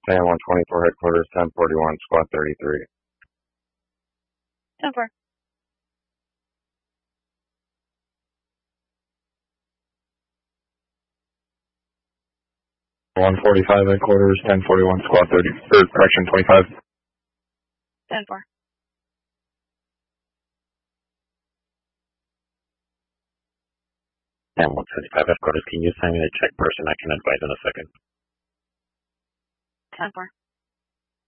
Sam 124 headquarters, 1041, squad 33. 10-4. (145) headquarters, 1041, squad 30, correction 25. 10-4. Sam 175 headquarters, can you send me the check person? I can advise in a second. 10-4.